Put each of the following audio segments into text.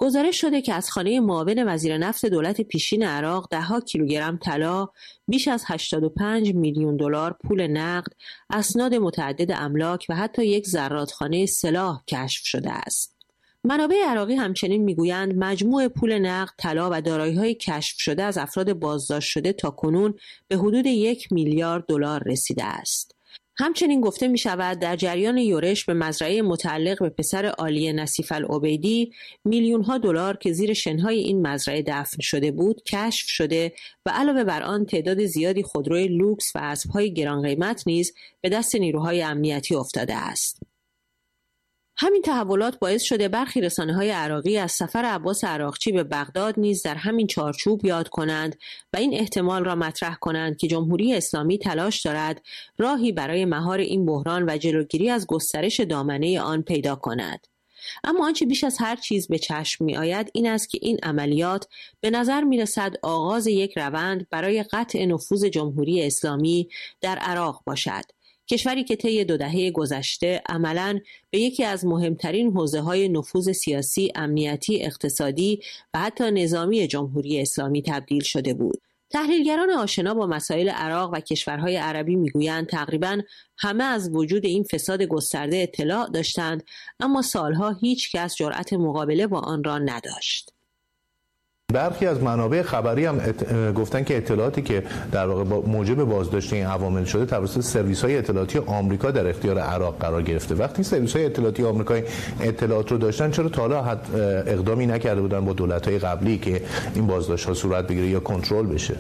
گزارش شده که از خانه معاون وزیر نفت دولت پیشین عراق ده‌ها کیلوگرم طلا، بیش از 85 میلیون دلار پول نقد، اسناد متعدد املاک و حتی یک زرادخانه سلاح کشف شده است. منابع عراقی همچنین میگویند مجموع پول نقد، طلا و دارایی‌های کشف شده از افراد بازداشت شده تاکنون به حدود 1 میلیارد دلار رسیده است. همچنین گفته می شود در جریان یورش به مزرعه متعلق به پسر عالی نصیف العبیدی میلیون‌ها دلار که زیر شنهای این مزرعه دفن شده بود کشف شده و علاوه بر آن تعداد زیادی خودروی لوکس و اسب‌های گران قیمت نیز به دست نیروهای امنیتی افتاده است. همین تحولات باعث شده برخی رسانه‌های عراقی از سفر عباس عراقچی به بغداد نیز در همین چارچوب یاد کنند و این احتمال را مطرح کنند که جمهوری اسلامی تلاش دارد راهی برای مهار این بحران و جلوگیری از گسترش دامنه آن پیدا کند. اما آنچه بیش از هر چیز به چشم می آید این است که این عملیات به نظر می رسد آغاز یک روند برای قطع نفوذ جمهوری اسلامی در عراق باشد. کشوری که طی 2 دهه گذشته عملاً به یکی از مهمترین حوزه‌های نفوذ سیاسی، امنیتی، اقتصادی و حتی نظامی جمهوری اسلامی تبدیل شده بود. تحلیلگران آشنا با مسائل عراق و کشورهای عربی میگویند تقریباً همه از وجود این فساد گسترده اطلاع داشتند، اما سالها هیچ کس جرأت مقابله با آن را نداشت. برخی از منابع خبری هم گفتن که اطلاعاتی که در واقع موجب بازداشت این عوامل شده توسط سرویس‌های اطلاعاتی آمریکا در اختیار عراق قرار گرفته. وقتی سرویس‌های اطلاعاتی آمریکایی اطلاعات رو داشتن چرا تا حالا اقدامی نکرده بودن با دولت‌های قبلی که این بازداشت‌ها صورت بگیره یا کنترل بشه؟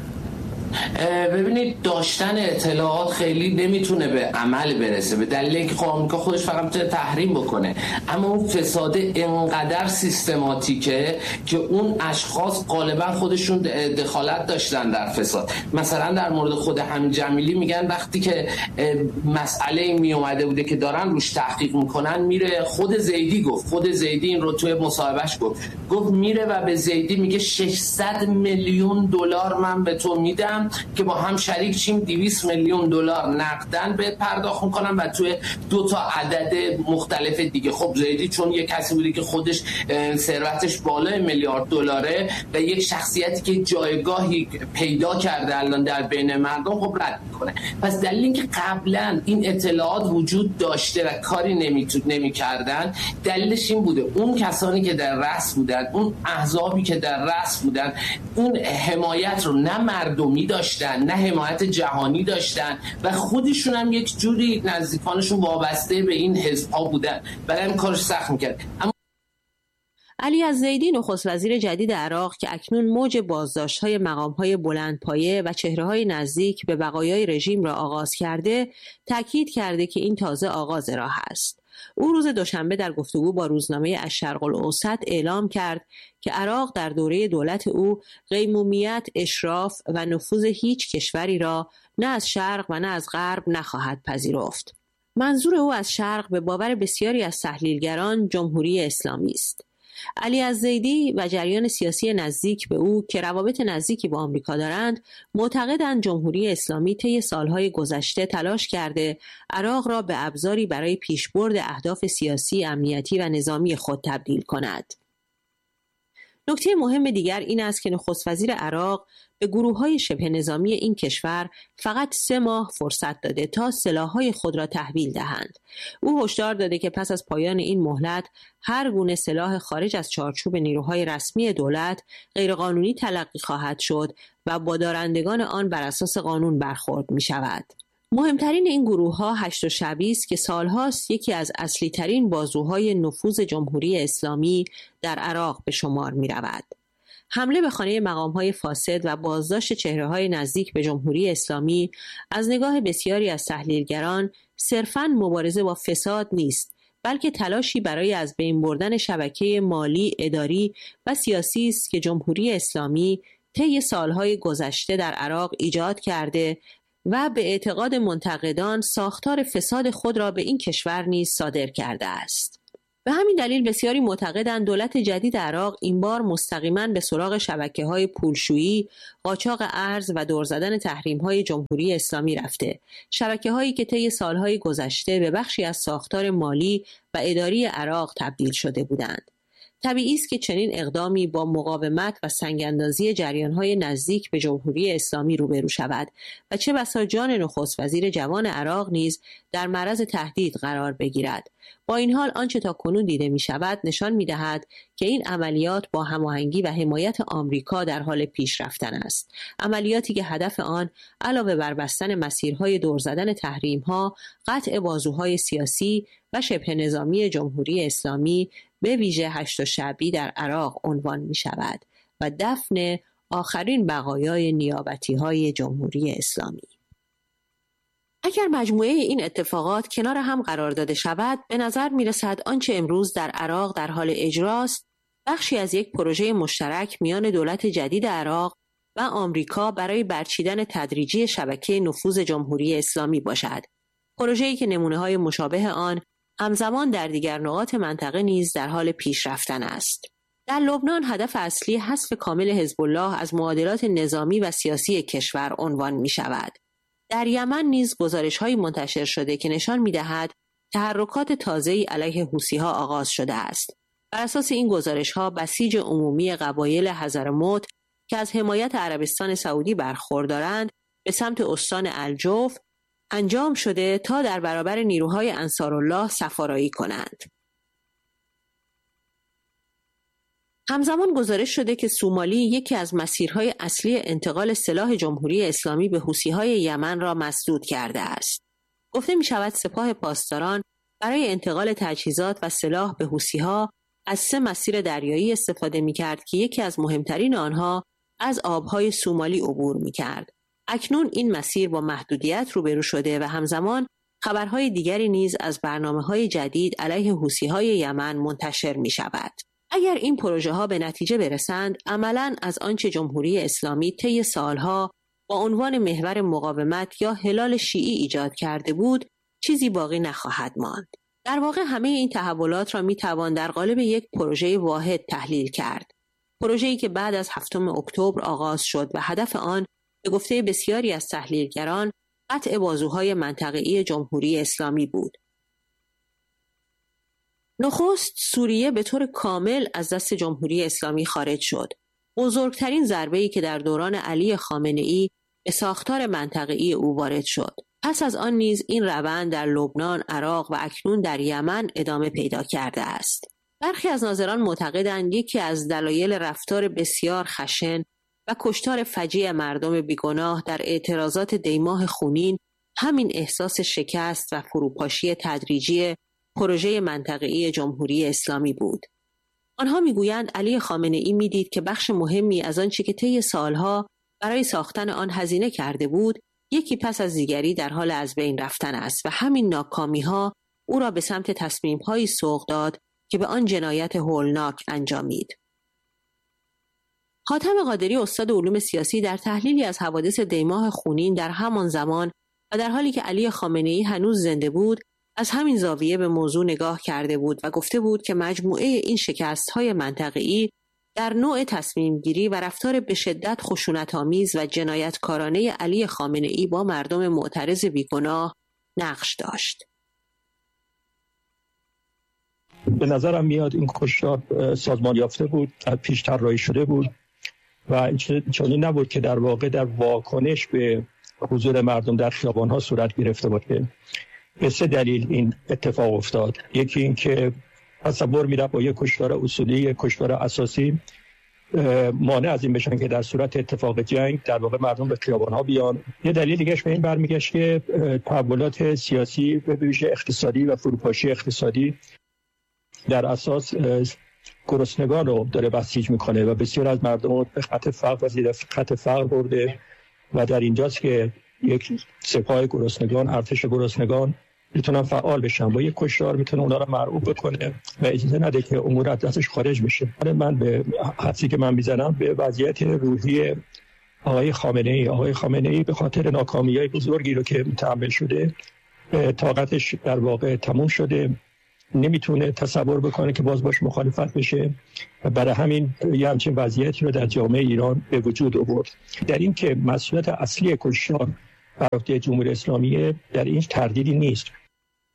ببینید داشتن اطلاعات خیلی نمیتونه به عمل برسه به دلیل اینکه آمریکا خودش فقط میتونه تحریم بکنه، اما اون فساد انقدر سیستماتیکه که اون اشخاص غالبا خودشون دخالت داشتن در فساد. مثلا در مورد خود حمید جمیلی میگن وقتی که مسئله می اومده بوده که دارن روش تحقیق میکنن میره خود زیدی این رو توی مصاحبهش گفت میره و به زیدی میگه 600 میلیون دلار من به تو میدم که با هم شریک شیم، 200 میلیون دلار نقدن به پرداخت میکنم و توی 2 عدد مختلف دیگه. خب زیدی چون یک کسی بودی که خودش ثروتش بالای میلیارد دلاره و یک شخصیتی که جایگاهی پیدا کرده الان در بین مردم، خب رد میکنه. پس دلیل اینکه قبلا این اطلاعات وجود داشته و کاری نمیکردن دلیلش این بوده اون کسانی که در رأس بودن، اون احزابی که در رأس بودن، اون حمایت رو نه مردمی داشتن نه حمایت جهانی داشتن و خودشون هم یک جوری نزدیکانشون وابسته به این حزب‌ها بودن، برای این کارش سخت میکرد. علی الزیدی نخست وزیر جدید عراق که اکنون موج بازداشت‌های مقام‌های بلندپایه و چهره‌های نزدیک به بقایای رژیم را آغاز کرده، تاکید کرده که این تازه آغاز راه است. او روز دوشنبه در گفتگو با روزنامه الشرق الاوسط اعلام کرد که عراق در دوره دولت او قیمومیت، اشراف و نفوذ هیچ کشوری را نه از شرق و نه از غرب نخواهد پذیرفت. منظور او از شرق به باور بسیاری از تحلیلگران جمهوری اسلامی است. علی الزیدی و جریان سیاسی نزدیک به او که روابط نزدیکی با آمریکا دارند، معتقدند جمهوری اسلامی طی سالهای گذشته تلاش کرده عراق را به ابزاری برای پیشبرد اهداف سیاسی، امنیتی و نظامی خود تبدیل کند. نکته مهم دیگر این است که نخست وزیر عراق به گروه‌های شبه نظامی این کشور فقط 3 ماه فرصت داده تا سلاح‌های خود را تحویل دهند. او هشدار داده که پس از پایان این مهلت هر گونه سلاح خارج از چارچوب نیروهای رسمی دولت غیرقانونی تلقی خواهد شد و با دارندگان آن بر اساس قانون برخورد می‌شود. مهمترین این گروه‌ها هشت و شبی است که سالهاست یکی از اصلی ترین بازوهای نفوذ جمهوری اسلامی در عراق به شمار می‌رود. حمله به خانه مقام‌های فاسد و بازداشت چهره‌های نزدیک به جمهوری اسلامی از نگاه بسیاری از تحلیلگران صرفاً مبارزه با فساد نیست، بلکه تلاشی برای از بین بردن شبکه مالی، اداری و سیاسی است که جمهوری اسلامی طی سالهای گذشته در عراق ایجاد کرده و به اعتقاد منتقدان ساختار فساد خود را به این کشور نیز صادر کرده است. به همین دلیل بسیاری معتقدند دولت جدید عراق این بار مستقیما به سراغ شبکه‌های پولشویی، قاچاق ارز و دور زدن تحریم‌های جمهوری اسلامی رفته، شبکه‌هایی که طی سالهای گذشته به بخشی از ساختار مالی و اداری عراق تبدیل شده بودند. طبیعی است که چنین اقدامی با مقاومت و سنگ‌اندازی جریان‌های نزدیک به جمهوری اسلامی روبرو شود و چه بسا جان نخست وزیر جوان عراق نیز در معرض تهدید قرار بگیرد. با این حال آنچه تا کنون دیده می شود نشان می دهد که این عملیات با هماهنگی و حمایت آمریکا در حال پیش رفتن است. عملیاتی که هدف آن علاوه بر بستن مسیرهای دور زدن تحریم‌ها، قطع بازوهای سیاسی و شبه نظامی جمهوری اسلامی به ویژه 8 شعبی در عراق عنوان می شود و دفن آخرین بقایای نیابتی‌های جمهوری اسلامی. اگر مجموعه این اتفاقات کنار هم قرار داده شود، به نظر می رسد آنچه امروز در عراق در حال اجراست، بخشی از یک پروژه مشترک میان دولت جدید عراق و آمریکا برای برچیدن تدریجی شبکه نفوذ جمهوری اسلامی باشد. پروژه‌ای که نمونه‌های مشابه آن همزمان در دیگر نقاط منطقه نیز در حال پیش رفتن است. در لبنان هدف اصلی حذف کامل حزب الله از معادلات نظامی و سیاسی کشور عنوان می شود. در یمن نیز گزارش‌هایی منتشر شده که نشان می‌دهد تحرکات تازه‌ای علیه حوثی‌ها آغاز شده است. بر اساس این گزارش‌ها بسیج عمومی قبایل حضرموت که از حمایت عربستان سعودی برخوردارند به سمت استان الجوف انجام شده تا در برابر نیروهای انصارالله صف‌آرایی کنند. همزمان گزارش شده که سومالی یکی از مسیرهای اصلی انتقال سلاح جمهوری اسلامی به حوثی‌های یمن را مسدود کرده است. گفته می شود سپاه پاسداران برای انتقال تجهیزات و سلاح به حوثی‌ها از 3 مسیر دریایی استفاده می کرد که یکی از مهمترین آنها از آبهای سومالی عبور می کرد. اکنون این مسیر با محدودیت روبرو شده و همزمان خبرهای دیگری نیز از برنامه‌های جدید علیه حوثی‌های یمن منتشر می شود. اگر این پروژه ها به نتیجه برسند، عملاً از آنچه جمهوری اسلامی طی سالها با عنوان محور مقاومت یا هلال شیعی ایجاد کرده بود، چیزی باقی نخواهد ماند. در واقع همه این تحولات را می توان در قالب یک پروژه واحد تحلیل کرد. پروژه‌ای که بعد از 7 اکتبر آغاز شد و هدف آن به گفته بسیاری از تحلیلگران قطع بازوهای منطقه‌ای جمهوری اسلامی بود. نخست سوریه به طور کامل از دست جمهوری اسلامی خارج شد. بزرگترین ضربه‌ای که در دوران علی خامنه‌ای به ساختار منطقه‌ای او وارد شد. پس از آن نیز این روند در لبنان، عراق و اکنون در یمن ادامه پیدا کرده است. برخی از ناظران معتقدند یکی از دلایل رفتار بسیار خشن و کشتار فجیع مردم بیگناه در اعتراضات دیماه خونین همین احساس شکست و فروپاشی تدریجی پروژه منطقه‌ای جمهوری اسلامی بود. آنها میگویند علی خامنه‌ای میدید که بخش مهمی از آنچه که طی سالها برای ساختن آن هزینه کرده بود، یکی پس از دیگری در حال از بین رفتن است و همین ناکامی‌ها او را به سمت تصمیم‌هایی سوق داد که به آن جنایت هولناک انجامید. حاتم قادری استاد علوم سیاسی در تحلیلی از حوادث دیماه خونین در همان زمان و در حالی که علی خامنه‌ای هنوز زنده بود، از همین زاویه به موضوع نگاه کرده بود و گفته بود که مجموعه این شکست‌های منطقه‌ای در نوع تصمیم گیری و رفتار به شدت خشونت‌آمیز و جنایتکارانه علی خامنه‌ای با مردم معترض بیگناه نقش داشت. به نظرم میاد این کشتار سازمان یافته بود، پیش طراحی شده بود و چنین نبود که در واقع در واکنش به حضور مردم در خیابان‌ها صورت گرفته باشه. به 3 دلیل این اتفاق افتاد. یکی این که تصور میره با یک کشتار اصولی، یک کشتار اساسی مانع از این بشن که در صورت اتفاق جنگ در واقع مردم به خیابان‌ها بیان. یه دلیل دیگه‌اش به این برمیگشت که تحولات سیاسی به ویژه اقتصادی و فروپاشی اقتصادی در اساس گرسنگان رو داره بسیج میکنه و بسیار از مردم به خط فقر و زیر خط فقر برده و در اینجاست که یک سپاه گرسنگان، ارتش گرسنگان میتونن فعال بشن. با یک کشتار میتونه اونا رو مرعوب بکنه و اجازه نده که امور از دستش خارج بشه. من به حدسی که من میزنم به وضعیت روحی آقای خامنه‌ای به خاطر ناکامی‌های بزرگی رو که متحمل شده، طاقتش در واقع تموم شده، نمیتونه تصور بکنه که باش مخالفت بشه و برای همین یه همچین وضعیتی رو در جامعه ایران به وجود آورد. در این که مسئولیت اصلی کشتار بر عهده جمهوری اسلامی در این تردیدی نیست.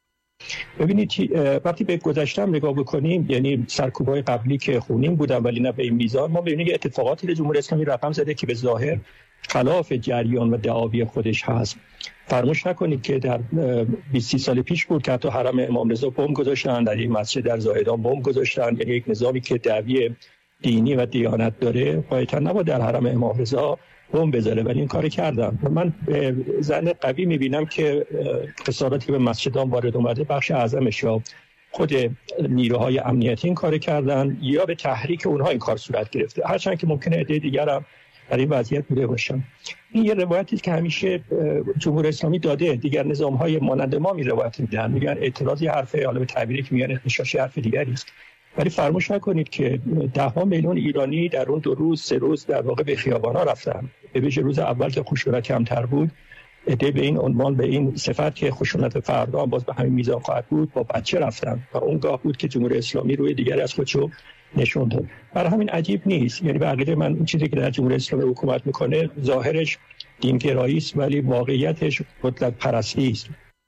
ببینید وقتی به گذشتم نگاه بکنیم، یعنی سرکوب‌های قبلی که خونین بودن ولی نه به این میزان، ما ببینیم که اتفاقاتی که جمهوری اسلامی رقم زده که به ظاهر خلاف جریان و دعاوی خودش هست. فراموش نکنید که در 20 سال پیش بود که حتی حرم امام رضا بمب گذاشتن، در یک مسجد در زاهدان بمب گذاشتن. یعنی یک نظامی که دعوی دینی و دیانت داره قاعدتاً نباید در حرم امام رضا بمب بذاره، ولی این کار کردن. من ظن قوی میبینم که خساراتی که به مسجدان وارد اومده بخش اعظمش یا خود نیروهای امنیتی این کار کردن یا به تحریک اونها این کار صورت گرفته، هرچند که ممکنه عده دیگر هم در این وضعیت بوده باشن. این یه روایتی که همیشه جمهوری اسلامی داده، دیگر نظام‌های مانند ما می روایت میدن، میگن اعتراض یه حرفه، حالا به تعبیری که میگن اغتشاش حرف دیگری است. ولی فراموش نکنید که 10 میلیون ایرانی در اون 2 روز 3 روز در واقع به خیابان‌ها رفتن. به ویژه روز اول که خشونت کمتر بود، عده به این عنوان، به این صفت که خشونت فردا باز به همین میزان خواهد بود، با بچه رفتن و اونگاه بود که جمهوری اسلامی روی دیگری از خودشو نشون داد. برای همین عجیب نیست، یعنی به عقیده من این چیزی که در جمهوری اسلامی حکومت میکنه ظاهرش دینگرایی است ولی واقعیتش مطلق پرستی است.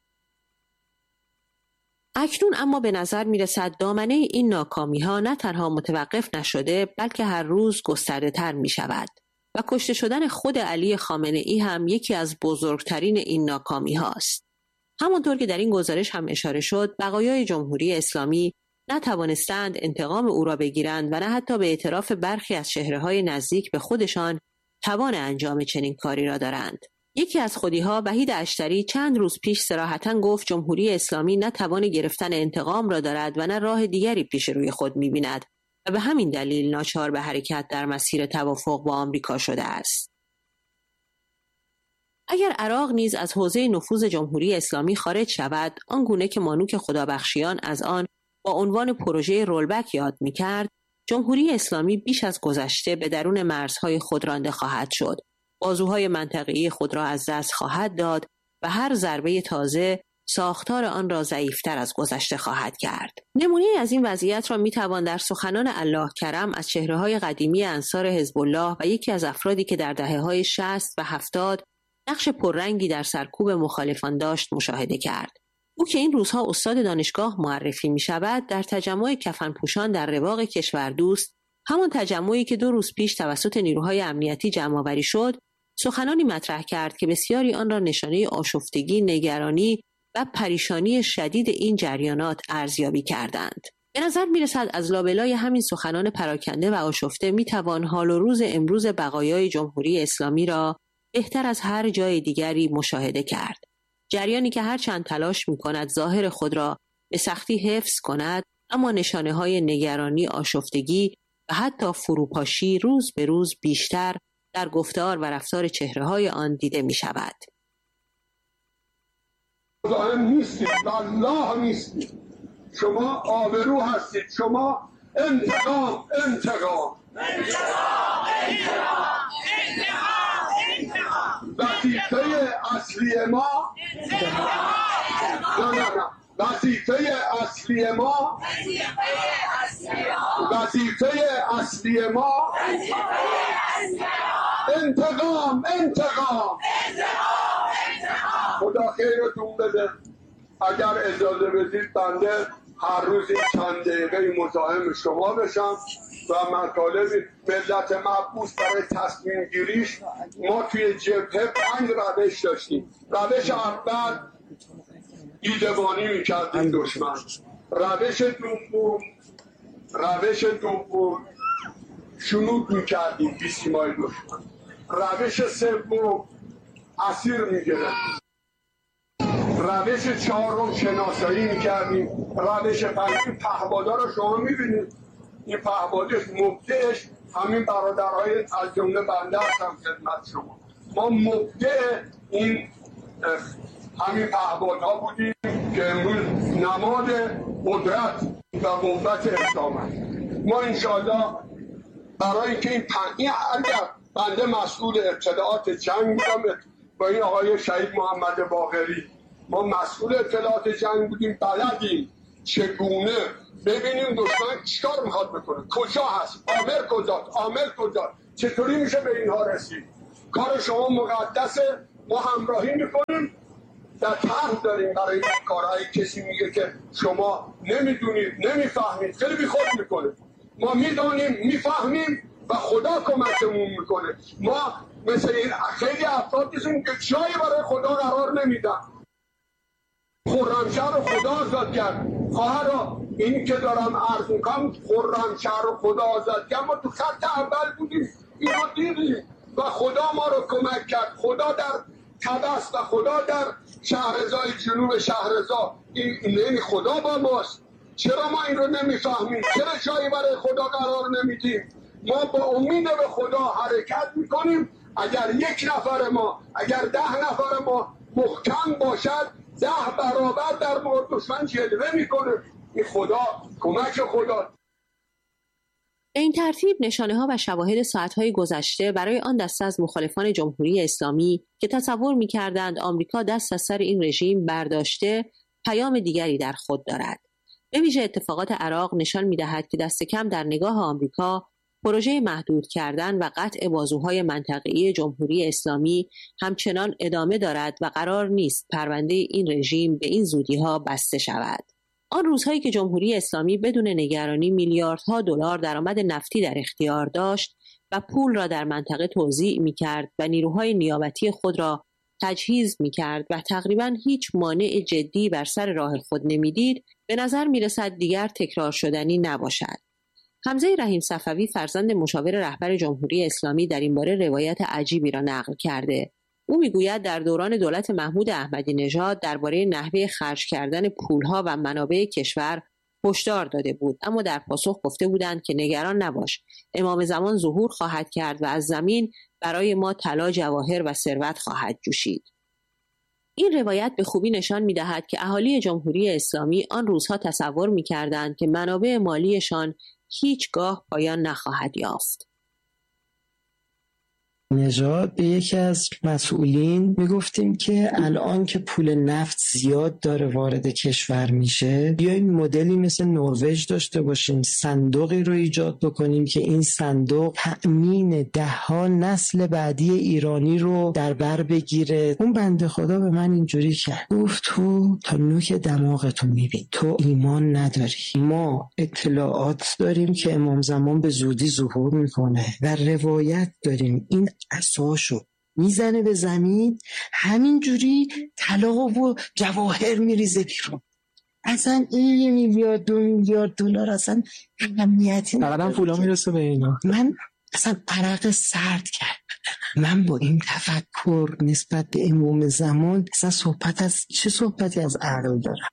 اکنون اما به نظر میرسد دامنه این ناکامی ها نه تنها متوقف نشده بلکه هر روز گسترده تر می شود و کشته شدن خود علی خامنه ای هم یکی از بزرگترین این ناکامی هاست. همانطور که در این گزارش هم اشاره شد، بقایای جمهوری اسلامی نتوانستند انتقام او را بگیرند و نه حتی به اعتراف برخی از چهره‌های نزدیک به خودشان توان انجام چنین کاری را دارند. یکی از خودی‌ها، وحید اشتری، چند روز پیش صراحتاً گفت جمهوری اسلامی نه توان گرفتن انتقام را دارد و نه راه دیگری پیش روی خود می‌بیند و به همین دلیل ناچار به حرکت در مسیر توافق با آمریکا شده است. اگر عراق نیز از حوزه نفوذ جمهوری اسلامی خارج شود، آنگونه که مانوک خدابخشیان از آن با عنوان پروژه رولبک یاد می‌کرد، جمهوری اسلامی بیش از گذشته به درون مرزهای خود رانده خواهد شد. بازوهای منطقه‌ای خود را از دست خواهد داد و هر ضربه تازه ساختار آن را ضعیف‌تر از گذشته خواهد کرد. نمونه از این وضعیت را می‌توان در سخنان الله کرم از چهره‌های قدیمی انصار حزب الله و یکی از افرادی که در دهه‌های 60 و 70 نقش پررنگی در سرکوب مخالفان داشت مشاهده کرد. او که این روزها استاد دانشگاه معرفی می شود، در تجمع کفنپوشان در رواق کشوردوست، همان تجمعی که 2 روز پیش توسط نیروهای امنیتی جمع‌آوری شد، سخنانی مطرح کرد که بسیاری آن را نشانه آشفتگی، نگرانی و پریشانی شدید این جریانات ارزیابی کردند. به نظر می رسد از لابلای همین سخنان پراکنده و آشفته می توان حال و روز امروز بقایای جمهوری اسلامی را بهتر از هر جای دیگری مشاهده کرد. جریانی که هر چند تلاش می کند ظاهر خود را به سختی حفظ کند، اما نشانه های نگرانی، آشفتگی و حتی فروپاشی روز به روز بیشتر در گفتار و رفتار چهره‌های آن دیده می شود. مزاحم نیستید، الله نیستید. شما آبرو هستید، شما انتقام وظیفه اصلی ما انتقام. خدا خیرتون بده. اگر اجازه بدید بنده هر روز چند دقیقه مزاحم شما بشم و مطالب ملت محبوس برای تصمیم گیریش. ما توی جبهه 5 روش داشتیم. روش اول دیدبانی میکردیم دشمن. روش دوم شنود میکردیم بیسیمای دشمن. روش سوم اسیر میگرفتیم. روش 4 شناسایی میکردیم. روش 5 پهپادا رو شما میبینید. این پهپادش مبدعش همین برادرهای از جمله بنده هستم خدمت شما. ما مبدع این همین پهپادها بودیم که امروز نماد قدرت و قوت اسلام است. ما انشاءالله برای اینکه این اگر بنده مسئول اطلاعات جنگ بودم با این آقای شهید محمد باقری، ما مسئول اطلاعات جنگ بودیم، بلدیم چگونه ببینیم دشمن چیکار میخواد بکنه، کجا هست، عامل کجاست، چطوری میشه به اینها رسید. کار شما مقدسه، ما همراهی میکنیم در طرح داریم برای این کارهای. کسی میگه که شما نمیدونید، نمیفهمید، خیلی بیخود میکنه. ما میدونیم، میفهمیم و خدا کمکمون میکنه. ما مثل این خیلی افراد هستیم که جایی برای خدا قرار نمیدن. خرمشهر رو خدا آزاد کرد. خواهرها این که دارم عرض میکنم، خرمشهر رو خدا آزاد کرد. ما تو خط اول بودیم، این رو دیدیم و خدا ما رو کمک کرد. خدا در طبس و خدا در شهرزای جنوب شهرزا، این خدا با ماست. چرا ما این رو نمیفهمیم؟ چرا جایی برای خدا قرار نمیدیم؟ ما با امید به خدا حرکت میکنیم. اگر یک نفر ما، اگر 10 نفر ما محکم باشد، 10 برابر در مورد دشمن جلوه میکنه. این خدا، کمک خدا. به این ترتیب نشانه‌ها و شواهد ساعت‌های گذشته برای آن دسته از مخالفان جمهوری اسلامی که تصور می‌کردند آمریکا دست از سر این رژیم برداشته، پیام دیگری در خود دارد. به ویژه اتفاقات عراق نشان می‌دهد که دست کم در نگاه آمریکا پروژه محدود کردن و قطع بازوهای منطقه‌ای جمهوری اسلامی همچنان ادامه دارد و قرار نیست پرونده این رژیم به این زودی‌ها بسته شود. آن روزهایی که جمهوری اسلامی بدون نگرانی میلیاردها دلار درآمد نفتی در اختیار داشت و پول را در منطقه توزیع می‌کرد و نیروهای نیابتی خود را تجهیز می‌کرد و تقریباً هیچ مانع جدی بر سر راه خود نمی‌دید، به نظر می‌رسد دیگر تکرار شدنی نباشد. حمزه رحیم صفوی فرزند مشاور رهبر جمهوری اسلامی در این باره روایت عجیبی را نقل کرده. او میگوید در دوران دولت محمود احمدی نژاد درباره نحوه خرج کردن پولها و منابع کشور هشدار داده بود، اما در پاسخ گفته بودند که نگران نباش، امام زمان ظهور خواهد کرد و از زمین برای ما طلا، جواهر و ثروت خواهد جوشید. این روایت به خوبی نشان می‌دهد که اهالی جمهوری اسلامی آن روزها تصور می‌کردند که منابع مالیشان هیچگاه پایان نخواهد یافت. نژاد به یکی از مسئولین میگفتیم که الان که پول نفت زیاد داره وارد کشور میشه، بیایم مدلی مثل نروژ داشته باشیم، صندوقی رو ایجاد بکنیم که این صندوق تأمین 10 نسل بعدی ایرانی رو در بر بگیره. اون بنده خدا به من اینجوری کرد، گفت تو تا نوک دماغتو میبین، تو ایمان نداری. ما اطلاعات داریم که امام زمان به زودی ظهور میکنه و روایت داریم این اساسو میزنه به زمین، همینجوری طلا و جواهر میریزه بیرون. اصلا این 1 میلیارد 2 میلیارد دلار اصلا اهمیتی نداره. فقط پولا میرسه به اینا. من اصلا عرق سرد کرد. من با این تفکر نسبت به امام زمان اصلا چه صحبتی از عقل دارم.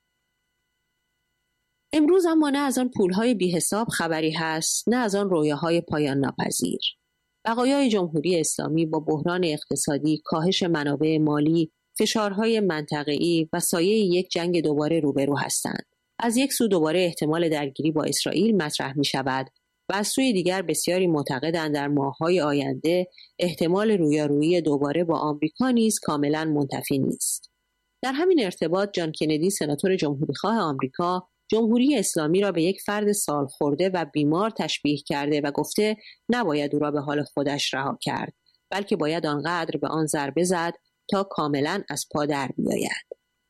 امروز اما نه از آن پولهای بی حساب خبری هست، نه از آن رویاهای پایان ناپذیر. بقایای جمهوری اسلامی با بحران اقتصادی، کاهش منابع مالی، فشارهای منطقه‌ای و سایه یک جنگ دوباره روبرو هستند. از یک سو دوباره احتمال درگیری با اسرائیل مطرح می شود و از سوی دیگر بسیاری معتقدند در ماه‌های آینده احتمال رویارویی دوباره با آمریکا نیز کاملا منتفی نیست. در همین ارتباط جان کندی سناتور جمهوریخواه آمریکا جمهوری اسلامی را به یک فرد سالخورده و بیمار تشبیه کرده و گفته نباید او را به حال خودش رها کرد، بلکه باید آنقدر به آن ضربه زد تا کاملا از پا در بیاید.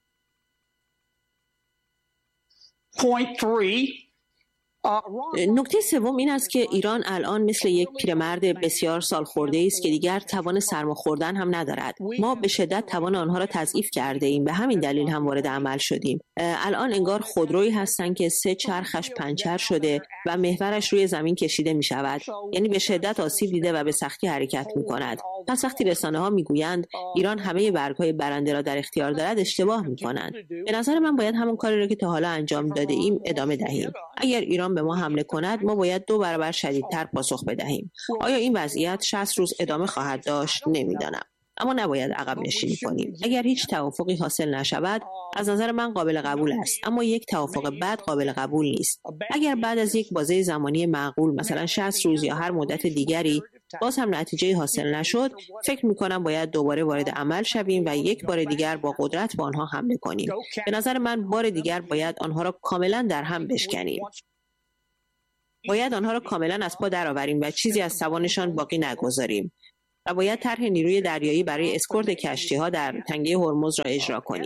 نکته سوم این است که ایران الان مثل یک پیرمرد بسیار سالخورده است که دیگر توان سرما خوردن هم ندارد. ما به شدت توان آنها را تضعیف کرده ایم، به همین دلیل هم وارد عمل شدیم. الان انگار خودرویی هستند که 3 چرخش پنچر شده و محورش روی زمین کشیده می شود، یعنی به شدت آسیب دیده و به سختی حرکت می کند. پس وقتی رسانه‌ها میگویند ایران همه برگ‌های برنده را در اختیار دارد، اشتباه می‌کنند. به نظر من باید همون کاری را که تا حالا انجام داده ایم ادامه دهیم. اگر ایران به ما حمله کند، ما باید 2 برابر شدیدتر پاسخ بدهیم. آیا این وضعیت 60 روز ادامه خواهد داشت؟ نمی‌دانم. اما نباید عقب نشینی کنیم. اگر هیچ توافقی حاصل نشود، از نظر من قابل قبول است، اما یک توافق بعد قابل قبول نیست. اگر بعد از یک بازه زمانی معقول، مثلا 60 روز یا هر مدت دیگری، باز هم نتیجه حاصل نشد، فکر می‌کنم باید دوباره وارد عمل شویم و یک بار دیگر با قدرت به آنها حمله کنیم. به نظر من بار دیگر باید آنها را کاملا در هم بشکنیم. باید آنها را کاملا از پا درآوریم و چیزی از توانشان باقی نگذاریم. و باید طرح نیروی دریایی برای اسکورت کشتی‌ها در تنگه هرمز را اجرا کنی.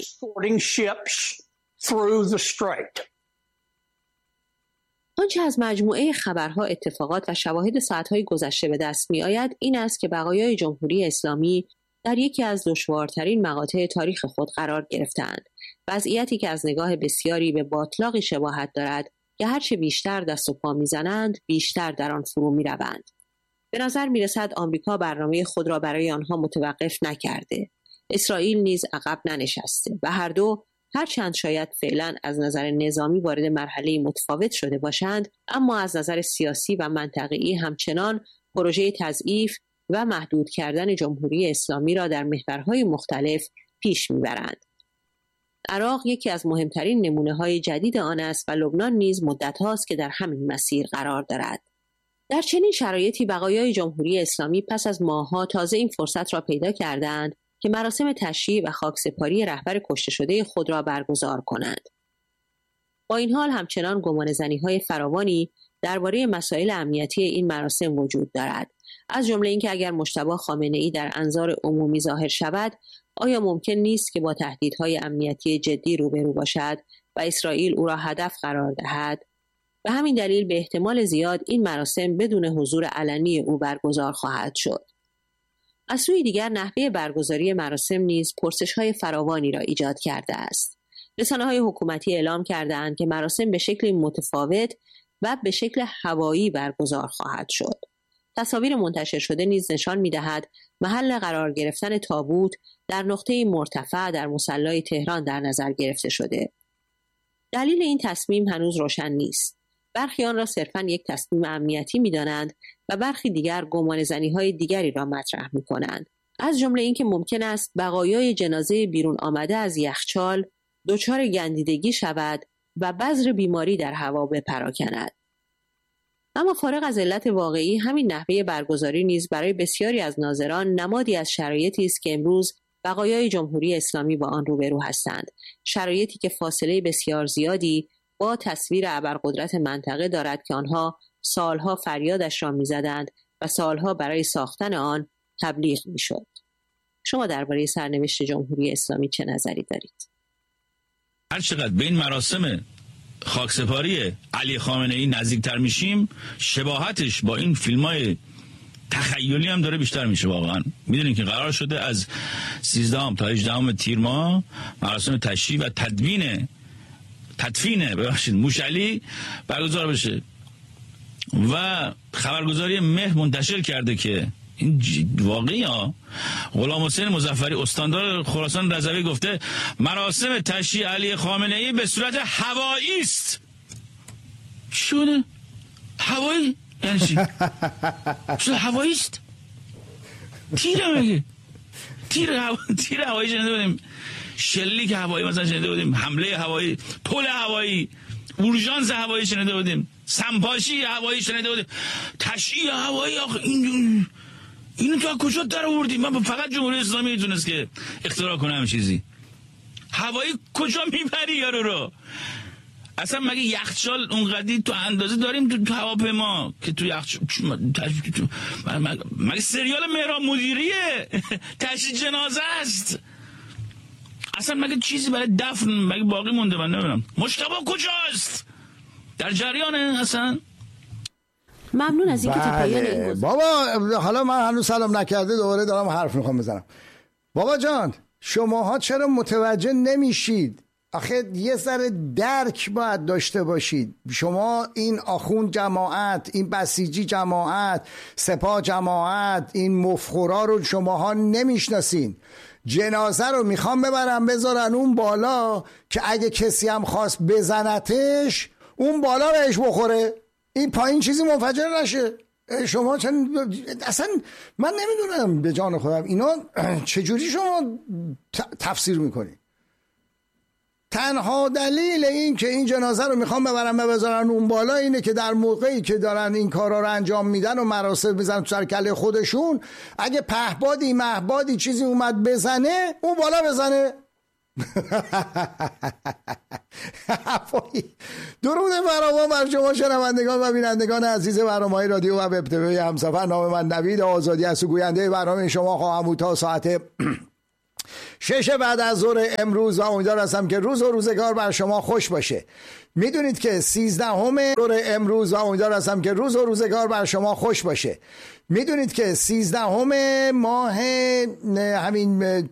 آنچه از مجموعه خبرها، اتفاقات و شواهد ساعت‌های گذشته به دست می‌آید این است که بقایای جمهوری اسلامی در یکی از دشوارترین مقاطع تاریخ خود قرار گرفتند. وضعیتی که از نگاه بسیاری به باطلاقی شباهت دارد که هرچه بیشتر دست و پا می‌زنند بیشتر در آن فرو می‌روند. به نظر می‌رسد آمریکا برنامه خود را برای آنها متوقف نکرده. اسرائیل نیز عقب ننشسته و هر دو هرچند شاید فعلا از نظر نظامی وارد مرحله متفاوت شده باشند، اما از نظر سیاسی و منطقه‌ای همچنان پروژه تضعیف و محدود کردن جمهوری اسلامی را در محورهای مختلف پیش میبرند. عراق یکی از مهمترین نمونه‌های جدید آن است و لبنان نیز مدت هاست که در همین مسیر قرار دارد. در چنین شرایطی بقایای جمهوری اسلامی پس از ماه‌ها تازه این فرصت را پیدا کردند که مراسم تشییع و خاکسپاری رهبر کشته شده خود را برگزار کنند. با این حال همچنان گمانه‌زنی‌های فراوانی درباره مسائل امنیتی این مراسم وجود دارد. از جمله اینکه اگر مجتبی خامنه‌ای در انظار عمومی ظاهر شود، آیا ممکن نیست که با تهدیدهای امنیتی جدی روبرو باشد و اسرائیل او را هدف قرار دهد؟ به همین دلیل به احتمال زیاد این مراسم بدون حضور علنی او برگزار خواهد شد. از سوی دیگر نحوه برگزاری مراسم نیز پرسش‌های فراوانی را ایجاد کرده است. رسانه‌های حکومتی اعلام کرده‌اند که مراسم به شکلی متفاوت و به شکل هوایی برگزار خواهد شد. تصاویر منتشر شده نیز نشان می‌دهد محل قرار گرفتن تابوت در نقطه مرتفع در مصلی تهران در نظر گرفته شده. دلیل این تصمیم هنوز روشن نیست. برخی آن را صرفاً یک تصمیم امنیتی می‌دانند و برخی دیگر گمانه‌زنی‌های دیگری را مطرح می‌کنند. از جمله اینکه ممکن است بقایای جنازه بیرون آمده از یخچال دچار گندیدگی شود و بذر بیماری در هوا بپراکند. اما فارغ از علت واقعی، همین نحوه برگزاری نیز برای بسیاری از ناظران نمادی از شرایطی است که امروز بقایای جمهوری اسلامی با آن روبرو هستند. شرایطی که فاصله بسیار زیادی با تصویر ابرقدرت منطقه دارد که آنها سالها فریادش را می‌زدند و سالها برای ساختن آن تبلیغ می‌شد. شما درباره سرنوشت جمهوری اسلامی چه نظری دارید؟ هر چقدر به این مراسم خاکسپاری علی خامنه‌ای نزدیکتر میشیم، شباهتش با این فیلم‌های تخیلی هم داره بیشتر میشه. واقعا میدونین که قرار شده از 13 تا 18 تیر ماه مراسم تشییع و تدفین موشعلی برگزار بشه و خبرگزاری مهر منتشر کرده که این واقعی ها. غلام حسین مظفری استاندار خراسان رضوی گفته مراسم تشییع علی خامنه‌ای به صورت هوایی است. چونه؟ هوایی؟ یعنی چی؟ صورت هوایی است؟ تیره مگه؟ تیر هوایی شنیده بودیم، شلیک هوایی مثلا شنیده بودیم، حمله هوایی، پل هوایی، اورژانس هوایی شنیده بودیم، سمپاشی هوایی شنیده بودیم، تشییع هوایی. آخه اینو تو از کجا در آوردی؟ من فقط جمهوری اسلامی میتونست که اختراع کنه همین چیزی. هوایی کجا میبری یارو رو؟ اصلا مگه یخچال اونقدی تو اندازه داریم تو هواپیما که تو یخچال؟ مگه سریال مهراب مدیریه؟ تشییع جنازه است. اصلا مگه چیزی برای دفن مگه باقی مونده؟ من نمیدونم. مجتبی کجاست؟ در جریانه اصلا؟ ممنون از اینکه تا پایان این گزارش. بابا حالا من هنوز سلام نکرده دوباره دارم حرف میخوام بزنم. بابا جان شماها چرا متوجه نمیشید؟ آخه یه ذره درک باید داشته باشید. شما این آخوند جماعت، این بسیجی جماعت، سپاه جماعت، این مفخورا رو شماها نمیشناسین. جنازه رو میخوام ببرن بذارن اون بالا که اگه کسی هم خواست بزنتش اون بالا بهش بخوره، این پایین چیزی منفجر نشه. شما اصلا من نمیدونم به جان خودم اینا چجوری شما تفسیر میکنید. تنها دلیل این که این جنازه رو میخوام ببرن بذارن اون بالا اینه که در موقعی که دارن این کارا رو انجام میدن و مراسم میزنن تو سر کله خودشون، اگه پهبادی مهبادی چیزی اومد بزنه اون بالا بزنه. درود فراوان بر شما شنوندگان و بینندگان عزیز برنامه‌های رادیو و وب تیوی همسفر. نام من نوید آزادی است و گوینده برنامه شما خواهم بود تا ساعت 6 بعد از ظهر امروز و امیدوار هستم که روز و روزگار بر شما خوش باشه. میدونید که 13 امروز و امیدوار هستم که روز و روزگار بر شما خوش باشه. میدونید که 13 ماه همین